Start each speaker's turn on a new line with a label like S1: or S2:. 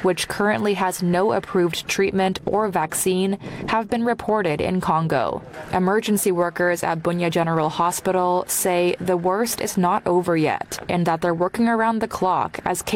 S1: which currently has no approved treatment or vaccine, have been reported in Congo. Emergency workers at Bunia General Hospital say the worst is not over yet and that they're working around the clock as